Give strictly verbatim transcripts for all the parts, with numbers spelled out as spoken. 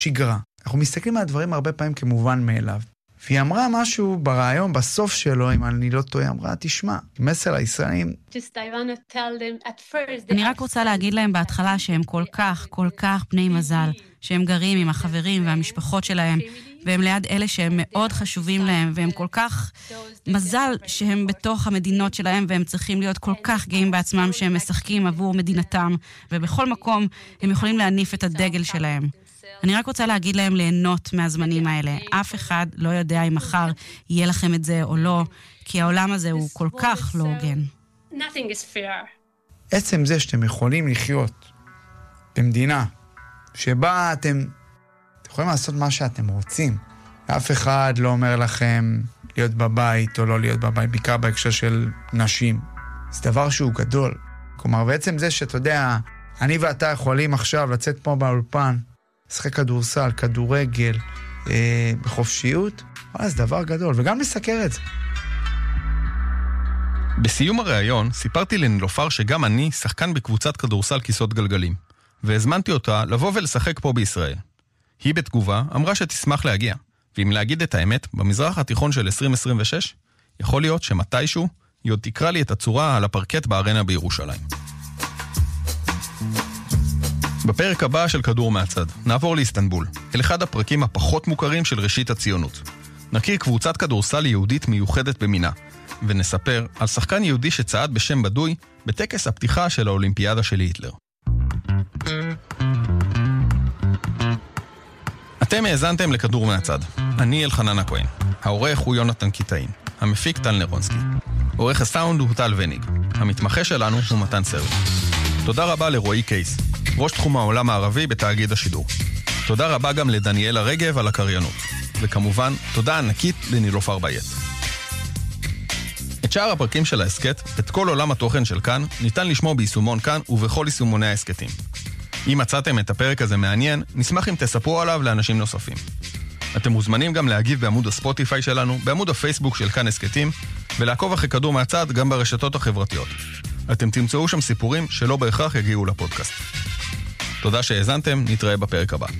שגרה. אנחנו מסתכלים על הדברים הרבה פעמים כמובן מאליו. והיא אמרה משהו ברעיון, בסוף שלו, אם אני לא טועה, אמרה, תשמע, מסר הישראלים. אני רק רוצה להגיד להם בהתחלה שהם כל כך, כל כך בני מזל, שהם גרים עם החברים והמשפחות שלהם, והם ליד אלה שהם מאוד חשובים להם, והם כל כך מזל שהם בתוך המדינות שלהם, והם צריכים להיות כל כך גאים בעצמם שהם משחקים עבור מדינתם, ובכל מקום הם יכולים להניף את הדגל שלהם. אני רק רוצה להגיד להם ליהנות מהזמנים האלה. אף אחד לא יודע אם מחר יהיה לכם את זה או לא, כי העולם הזה הוא כל כך לא הוגן. עצם זה שאתם יכולים לחיות במדינה שבה אתם, אתם יכולים לעשות מה שאתם רוצים. אף אחד לא אומר לכם להיות בבית או לא להיות בבית, בעיקר בהקשר של נשים. זה דבר שהוא גדול. כלומר, בעצם זה שאתה יודע, אני ואתה יכולים עכשיו לצאת פה באולפן, לשחק כדורסל, כדורגל, אה, בחופשיות, אבל זה דבר גדול, וגם לסקר את זה. בסיום הראיון סיפרתי לנילופר שגם אני שחקן בקבוצת כדורסל כיסאות גלגלים, והזמנתי אותה לבוא ולשחק פה בישראל. היא בתגובה אמרה שתשמח להגיע, ואם להגיד את האמת, במזרח התיכון של עשרים עשרים ושש, יכול להיות שמתישהו היא עוד תקרא לי את הצורה על הפרקט בארנה בירושלים. בפרק הבא של כדור מהצד, נעבור לאיסטנבול, אל אחד הפרקים הפחות מוכרים של ראשית הציונות. נכיר קבוצת כדורסל יהודית מיוחדת במינה, ונספר על שחקן יהודי שצעד בשם בדוי בטקס הפתיחה של האולימפיאדה של היטלר. אתם האזנתם לכדור מהצד. אני אלחנן הכהן. העורך הוא יונתן קיטאין. המפיק טל נרונסקי. עורך הסאונד הוא טל וניג. המתמחה שלנו הוא מתן סרט. תודה רבה לרועי קייס, ראש תחום העולם הערבי בתאגיד השידור. תודה רבה גם לדניאל הרגב על הקריינות. וכמובן, תודה ענקית לנילופר בית. את שאר הפרקים של העסקת, את כל עולם התוכן של כאן, ניתן לשמוע ביישומון כאן ובכל יישומוני העסקתים. אם מצאתם את הפרק הזה מעניין, נשמח אם תספרו עליו לאנשים נוספים. אתם מוזמנים גם להגיב בעמוד הספוטיפיי שלנו, בעמוד הפייסבוק של כאן עסקתים, ולעקוב אחרי כדור מהצד גם ברשתות החברתיות. אתם תמצאו שם סיפורים שלא בהכרח יגיעו לפודקאסט. תודה שהאזנתם, נתראה בפרק הבא.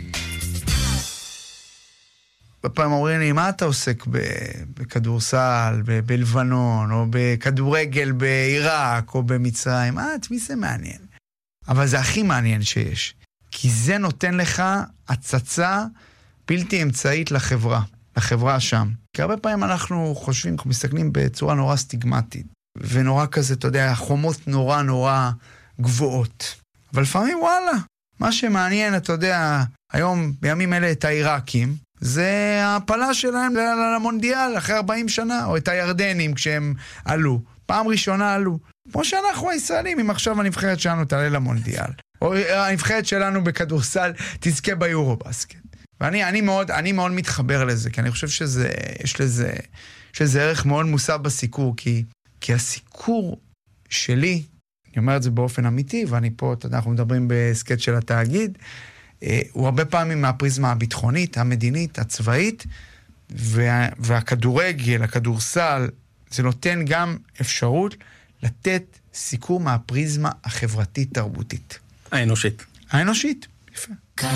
בפעם אומרים לי, מה אתה עוסק בכדורסל, בלבנון, או בכדורגל בעיראק, או במצרים? אה, את מי זה מעניין? אבל זה הכי מעניין שיש. כי זה נותן לך הצצה בלתי אמצעית לחברה, לחברה שם. כי הרבה פעמים אנחנו חושבים, אנחנו מסתכלים בצורה נורא סטיגמטית, ונורא כזה, אתה יודע, חומות נורא נורא גבוהות. אבל לפעמים, וואלה, מה שמעניין, אתה יודע, היום, בימים אלה, את העיראקים, זה ההפלה שלהם למונדיאל אחרי ארבעים שנה, או את הירדנים כשהם עלו. פעם ראשונה עלו. כמו שאנחנו הישראלים, אם עכשיו הנבחרת שלנו תעלה למונדיאל, או הנבחרת שלנו בכדורסל תזכה ביורובסקט. ואני אני מאוד, אני מאוד מתחבר לזה, כי אני חושב שזה, יש לזה, יש לזה ערך מאוד מוסף בסיקור, כי, כי הסיקור שלי, אני אומר את זה באופן אמיתי, ואני פה, אתה יודע, אנחנו מדברים בסקט של התאגיד, הוא הרבה פעמים מהפריזמה הביטחונית, המדינית, הצבאית, וה, והכדורגל, הכדורסל, זה נותן גם אפשרות לתת סיקור מהפריזמה החברתית-תרבותית. האנושית. האנושית, יפה.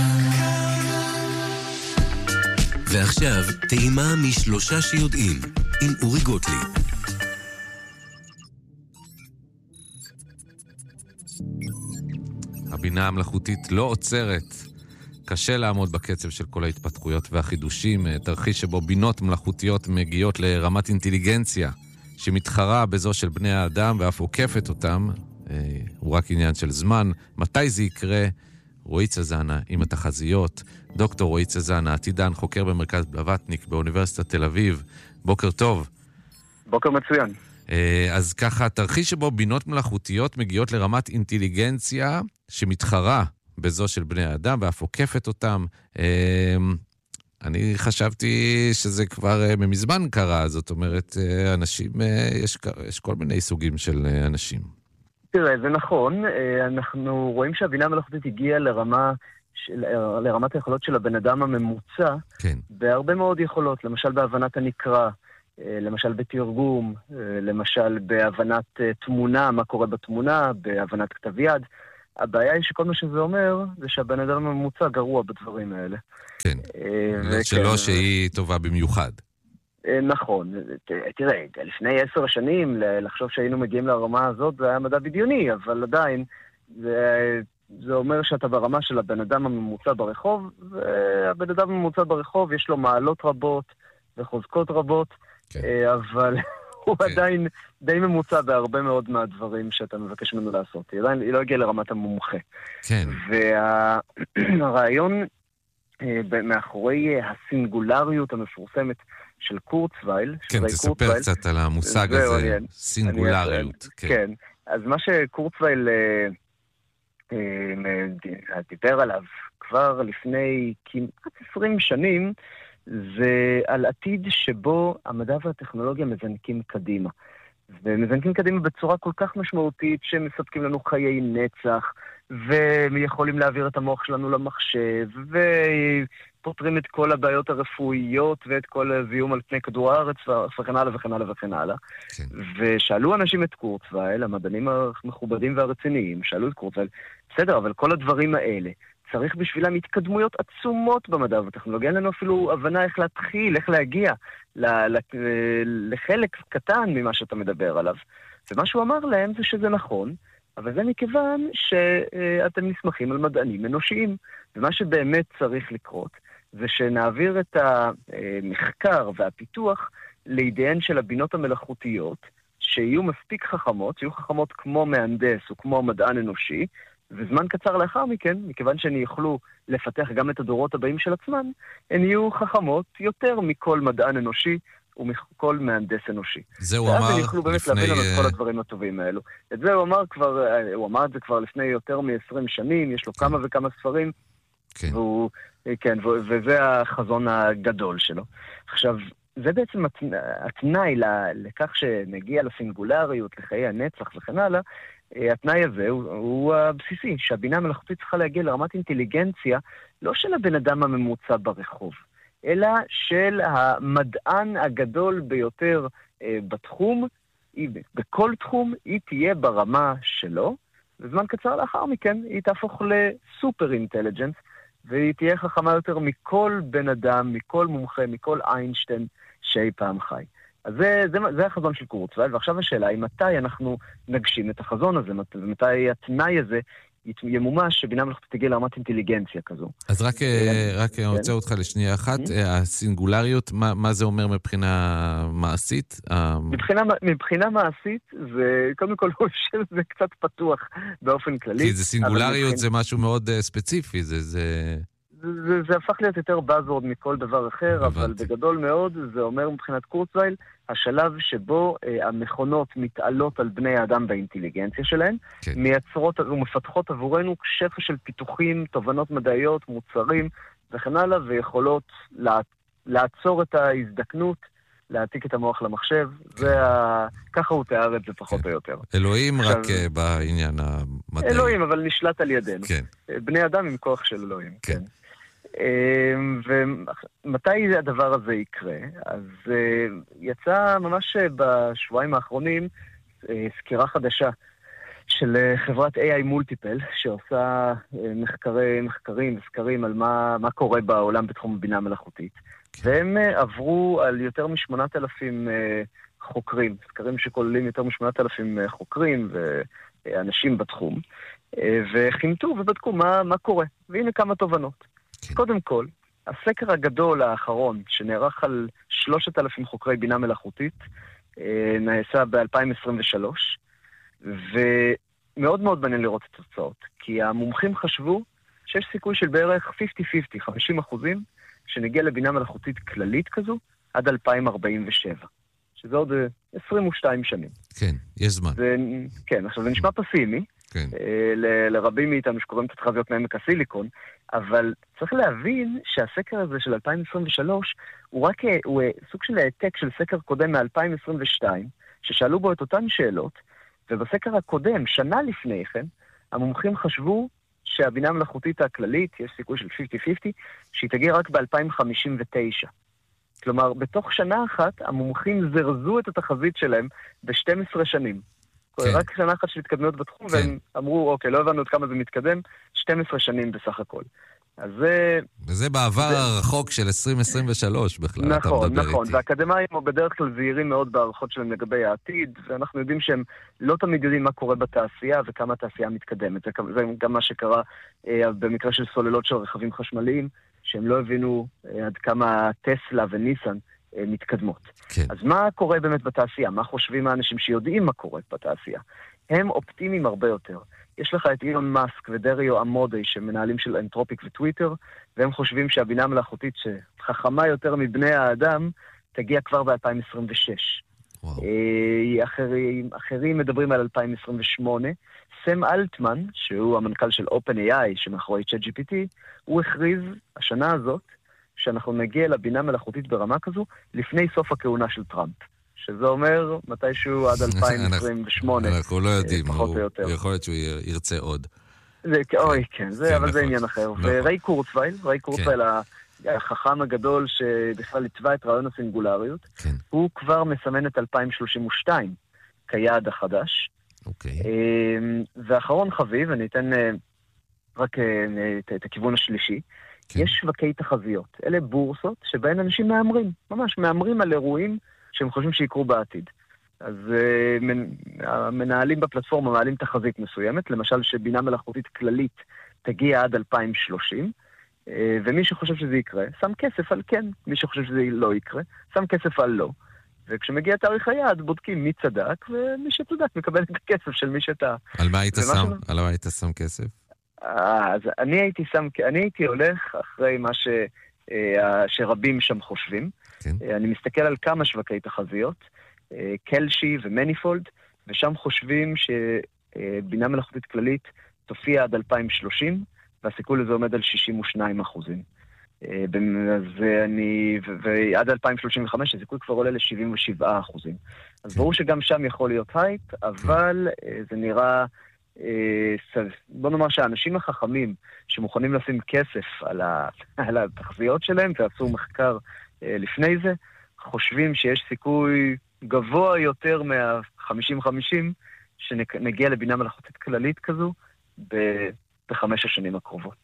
ועכשיו, טעימה משלושה שיודעים, עם אורי גוטליב. הבינה המלאכותית לא עוצרת. קשה לעמוד בקצב של כל ההתפתחויות והחידושים, תרחיש שבו בינות מלאכותיות מגיעות לרמת אינטליגנציה, שמתחרה בזו של בני האדם ואף עוקפת אותם, הוא רק עניין של זמן. מתי זה יקרה? רועי צזנה עם התחזיות. דוקטור רועי צזנה, עתידן, חוקר במרכז בלווטניק באוניברסיטת תל אביב. בוקר טוב. בוקר מצוין. אז ככה, תרחיש שבו בינות מלאכותיות מגיעות לרמת אינטליגנציה שמתחרה בזו של בני האדם ואף עוקפת אותם. אני חשבתי שזה כבר ממזמן קרה, זאת אומרת, אנשים, יש, יש כל מיני סוגים של אנשים. תראה, זה נכון, אנחנו רואים שהבינה המלאכותית הגיעה לרמה, של, לרמת היכולות של הבן אדם הממוצע, כן. בהרבה מאוד יכולות, למשל בהבנת הנקרא, למשל בתרגום, למשל בהבנת תמונה, מה קורה בתמונה, בהבנת כתב יד, הבעיה היא שכל מה שזה אומר, זה שהבן אדם הממוצע גרוע בדברים האלה. כן, שלא שהיא טובה במיוחד. נכון, תראה, לפני עשר שנים לחשוב שהיינו מגיעים לרמה הזאת זה היה מדע בדיוני, אבל עדיין זה, זה אומר שאתה ברמה של הבן אדם הממוצע ברחוב, והבן אדם הממוצע ברחוב יש לו מעלות רבות וחוזקות רבות, כן. אבל הוא כן. עדיין די ממוצע בהרבה מאוד מהדברים שאתה מבקש ממנו לעשות. היא עדיין היא לא הגיעה לרמת המומחה. כן. והרעיון מאחורי הסינגולריות המפורסמת של קורצווייל, כן, תספר קורצווייל, קצת על המושג הזה, אני, סינגולריות. אני, כן. כן, אז מה שקורצווייל אה, אה, דיבר עליו כבר לפני כמעט עשרים שנים, זה על עתיד שבו המדע והטכנולוגיה מזנקים קדימה. ומזנקים קדימה בצורה כל כך משמעותית שמספקים לנו חיי נצח, ויכולים להעביר את המוח שלנו למחשב, ופותרים את כל הבעיות הרפואיות ואת כל הזיהום על פני כדור הארץ וכן הלאה וכן הלאה וכן הלאה. כן. ושאלו אנשים את קורצווייל, המדענים המכובדים והרציניים, שאלו את קורצווייל, בסדר, אבל כל הדברים האלה, צריך בשבילם התקדמויות עצומות במדע ובטכנולוגיה. אין לנו אפילו הבנה איך להתחיל, איך להגיע לחלק קטן ממה שאתה מדבר עליו. ומה שהוא אמר להם זה שזה נכון, אבל זה מכיוון שאתם נסמכים על מדענים אנושיים. ומה שבאמת צריך לקרות זה שנעביר את המחקר והפיתוח לידיהן של הבינות המלאכותיות, שיהיו מספיק חכמות, שיהיו חכמות כמו מהנדס או כמו מדען אנושי, וזמן קצר לאחר מכן, מכיוון שהן יוכלו לפתח גם את הדורות הבאים של עצמן, הן יהיו חכמות יותר מכל מדען אנושי ומכל מהנדס אנושי. זה הוא אמר לפני... ואז הם יוכלו באמת להבין לנו את כל הדברים הטובים האלו. את זה הוא אמר כבר, הוא אמר את זה כבר לפני יותר מ-עשרים שנים, יש לו כן. כמה וכמה ספרים, כן. והוא, כן, וזה החזון הגדול שלו. עכשיו, זה בעצם התנאי לכך שנגיע לסינגולריות, לחיי הנצח וכן הלאה, התנאי הזה הוא, הוא הבסיסי, שהבינה המלאכותית צריכה להגיע לרמת אינטליגנציה, לא של הבן אדם הממוצע ברחוב, אלא של המדען הגדול ביותר אה, בתחום, היא, בכל תחום היא תהיה ברמה שלו, וזמן קצר לאחר מכן היא תהפוך לסופר אינטליג'נס, והיא תהיה חכמה יותר מכל בן אדם, מכל מומחה, מכל איינשטיין שאי פעם חי. אז זה, זה, זה החזון של קורצווייל, ועכשיו השאלה היא מתי אנחנו נגשים את החזון הזה, ומתי התנאי הזה ימומש שבינה מלאכותית תגיע לרמת אינטליגנציה כזו. אז רק, רק כן. רוצה אותך לשנייה אחת, הסינגולריות, מה, מה זה אומר מבחינה מעשית? מבחינה, מבחינה מעשית, זה, קודם כל זה קצת פתוח באופן כללי. כי זה סינגולריות מבחין... זה משהו מאוד ספציפי, זה... זה... זה, זה הפך להיות יותר buzzword מכל דבר אחר, אבל בגדול מאוד זה אומר מבחינת קורצווייל, השלב שבו אה, המכונות מתעלות על בני האדם באינטליגנציה שלהן, כן. מייצרות ומפתחות עבורנו שפע של פיתוחים, תובנות מדעיות, מוצרים וכן הלאה, ויכולות לה, לעצור את ההזדקנות, להעתיק את המוח למחשב, כן. וה... ככה הוא תיאר את זה פחות כן. או יותר. אלוהים עכשיו, רק uh, בעניין המדעי. אלוהים, אבל נשלט על ידינו. כן. בני אדם עם כוח של אלוהים. כן. כן. ומתי הדבר הזה יקרה? אז יצא ממש בשבועיים האחרונים סקירה חדשה של חברת איי איי Multiple, שעושה מחקרי, מחקרים וסקרים על מה, מה קורה בעולם בתחום הבינה המלאכותית. והם עברו על יותר משמונת אלפים חוקרים, סקרים שכוללים יותר משמונת אלפים חוקרים ואנשים בתחום, וחימתו ובדקו מה, מה קורה. והנה כמה תובנות. קודם כל, הסקר הגדול האחרון, שנערך על שלושת אלפים חוקרי בינה מלאכותית, נעשה ב-אלפיים עשרים ושלוש, ומאוד מאוד מעניין לראות את התוצאות, כי המומחים חשבו שיש סיכוי של בערך חמישים חמישים, חמישים אחוזים, שנגיע לבינה מלאכותית כללית כזו, עד אלפיים ארבעים ושבע, שזה עוד עשרים ושתיים שנים. כן, יש זמן. זה, כן, עכשיו זה נשמע פסימי, כן. ל- לרבים מאיתנו שקוראים את התחזיות מעמק הסיליקון, אבל צריך להבין שהסקר הזה של אלפיים עשרים ושלוש הוא רק הוא סוג של העתק של סקר קודם מ-אלפיים עשרים ושתיים, ששאלו בו את אותן שאלות, ובסקר הקודם, שנה לפני כן, המומחים חשבו שהבינה המלאכותית הכללית, יש סיכוי של חמישים חמישים, שהיא תגיע רק ב-אלפיים חמישים ותשע. כלומר, בתוך שנה אחת, המומחים זרזו את התחזית שלהם ב-שתים עשרה שנים. כן. רק שנה אחת של התקדמות בתחום, כן. והם אמרו, אוקיי, לא הבנו עד כמה זה מתקדם, שתים עשרה שנים בסך הכל. אז זה... וזה בעבר זה... הרחוק של עשרים עשרים ושלוש בכלל, נכון, אתה מדבר נכון, איתי. והאקדמיים בדרך כלל זהירים מאוד בערכות שלהם לגבי העתיד, ואנחנו יודעים שהם לא תמיד יודעים מה קורה בתעשייה וכמה התעשייה מתקדמת. זה, זה גם מה שקרה אה, במקרה של סוללות של רכבים חשמליים, שהם לא הבינו אה, עד כמה טסלה וניסן אה, מתקדמות. כן. אז מה קורה באמת בתעשייה? מה חושבים האנשים שיודעים מה קורה בתעשייה? הם אופטימיים הרבה יותר. יש לך את אילון מאסק ודריו אמודי שמנהלים של אנתרופיק וטוויטר, והם חושבים שהבינה המלאכותית שחכמה יותר מבני האדם תגיע כבר ב-אלפיים עשרים ושש. אחרים, אחרים מדברים על אלפיים עשרים ושמונה. סם אלטמן, שהוא המנכ"ל של OpenAI שמאחורי צ'אט ג'י פי טי, הוא הכריז השנה הזאת שאנחנו נגיע לבינה מלאכותית ברמה כזו לפני סוף הכהונה של טראמפ. שזה אומר מתישהו עד אלפיים עשרים ושמונה. אנחנו לא יודעים, יכול להיות שהוא ירצה עוד. אוי, כן, אבל זה עניין אחר. וריי קורצווייל, ריי קורצווייל החכם הגדול שבכלל התווה את רעיון הסינגולריות, הוא כבר מסמן את אלפיים שלושים ושתיים כיעד החדש. ואחרון חביב, אני אתן רק את הכיוון השלישי, יש שווקי תחזיות. אלה בורסות שבהן אנשים מאמרים, ממש מאמרים על אירועים שהם חושבים שיקרו בעתיד. אז uh, המנהלים בפלטפורמה מעלים תחזית מסוימת, למשל שבינה מלאכותית כללית תגיע עד אלפיים ושלושים, uh, ומי שחושב שזה יקרה, שם כסף על כן, מי שחושב שזה לא יקרה, שם כסף על לא. וכשמגיע תאריך היעד, בודקים מי צדק, ומי שצדק מקבל את הכסף של מי שטעה. על מה היית שם? על מה היית שם כסף? אז אני הייתי שם, אני הייתי הולך אחרי מה ש, uh, שרבים שם חושבים, אני מסתכל על כמה שווקי תחזיות, קלשי ומניפולד, ושם חושבים שבינה מלאכותית כללית תופיע עד אלפיים ושלושים, והסיכוי לזה עומד על שישים ושניים אחוזים. אז אני, ועד אלפיים שלושים וחמש הסיכוי כבר עולה ל-שבעים ושבעה אחוזים. אז ברור שגם שם יכול להיות הייפ, אבל זה נראה, בוא נאמר שהאנשים החכמים שמוכנים לשים כסף על התחזיות שלהם, ועשו מחקר לפני זה, חושבים שיש סיכוי גבוה יותר מה-חמישים חמישים שנגיע לבינה מלאכותית כללית כזו בחמש השנים הקרובות.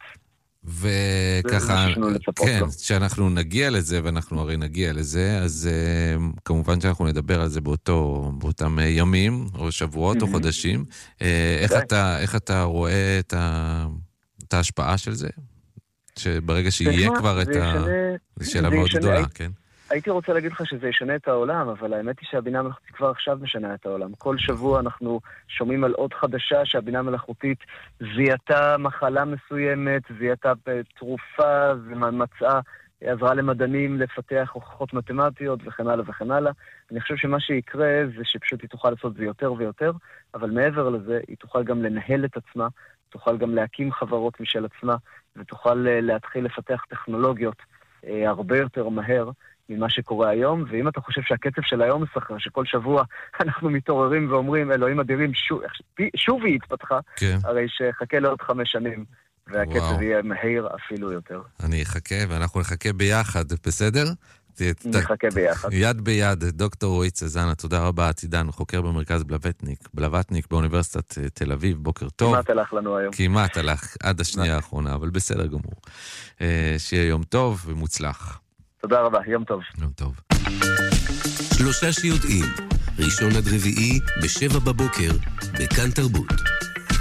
וככה, כן, שאנחנו נגיע לזה, ואנחנו הרי נגיע לזה, אז uh, כמובן שאנחנו נדבר על זה באותו, באותם ימים, או שבועות, mm-hmm. או חודשים. Uh, איך, אתה, איך אתה רואה את, ה, את ההשפעה של זה? שברגע שיהיה כבר את ה... זו שאלה מאוד גדולה, כן? הייתי רוצה להגיד לך שזה ישנה את העולם, אבל האמת היא שהבינה המלאכותית כבר עכשיו משנה את העולם. כל שבוע אנחנו שומעים על עוד חדשה שהבינה המלאכותית זיהתה מחלה מסוימת, זיהתה תרופה ומצאה, עזרה למדענים לפתח הוכחות מתמטיות וכן הלאה וכן הלאה. אני חושב שמה שיקרה זה שפשוט היא תוכל לעשות זה יותר ויותר, אבל מעבר לזה היא תוכל גם לנהל את עצמה, תוכל גם להקים חברות משל עצמה, ותוכל להתחיל לפתח טכנולוגיות הרבה יותר מהר ממה שקורה היום, ואם אתה חושב שהקצב של היום מסחרר, שכל שבוע אנחנו מתעוררים ואומרים, אלוהים אדירים, שוב, שוב היא התפתחה, כן. הרי שחכה לעוד חמש שנים, והקצב וואו. יהיה מהיר אפילו יותר. אני אחכה, ואנחנו נחכה ביחד, בסדר? נחכה ביחד. יד ביד, דוקטור רועי צזנה, תודה רבה, עתידן, חוקר במרכז בלווטניק, בלווטניק באוניברסיטת תל אביב, בוקר טוב. כמעט הלך לנו היום. כמעט הלך, עד השנייה האחרונה, אבל בסדר גמור. שיהיה יום טוב ומוצלח. תודה רבה, יום טוב. יום טוב. שלושה שיודעים, ראשון עד רביעי, בשבע בבוקר, בכאן תרבות.